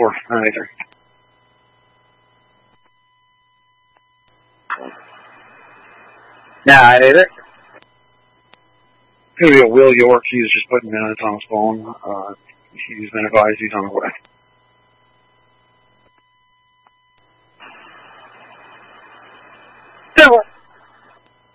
before either. Yeah, I did it. It's going to be a Will York. He was just putting minutes on his phone. He's been advised he's on the way.